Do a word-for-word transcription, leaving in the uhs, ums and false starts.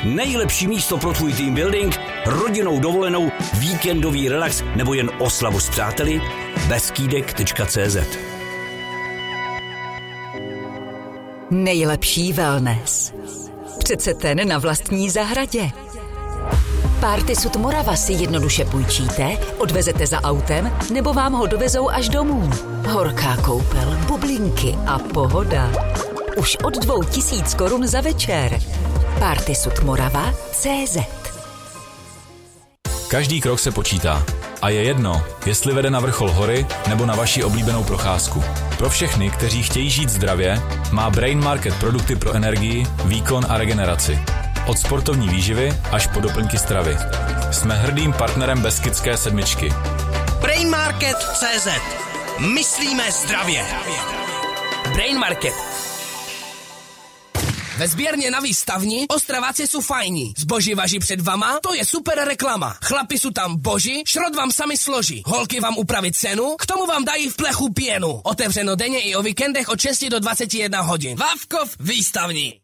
Nejlepší místo pro tvůj team building, rodinnou dovolenou, víkendový relax nebo jen oslavu s přáteli? beskydek tečka cé zet. Nejlepší wellness. Přece ten na vlastní zahradě. Party.Sud Morava si jednoduše půjčíte, odvezete za autem nebo vám ho dovezou až domů. Horká koupel, bublinky a pohoda. Už od dvou tisíc korun za večer. Party.Sud Morava tečka cé zet. Každý krok se počítá. A je jedno, jestli vede na vrchol hory nebo na vaši oblíbenou procházku. Pro všechny, kteří chtějí žít zdravě, má Brain Market produkty pro energii, výkon a regeneraci. Od sportovní výživy až po doplňky stravy. Jsme hrdým partnerem Beskydské sedmičky. Brain Market tečka cé zet. Myslíme zdravě. Brain Market. Ve sběrně na Výstavni Ostraváci jsou fajní. Zboží važí před vama, to je super reklama. Chlapi jsou tam boží, šrot vám sami složí. Holky vám upraví cenu, k tomu vám dají v plechu pěnu. Otevřeno denně i o víkendech od šesti do dvaceti jedné hodin. Vávkov Výstavní.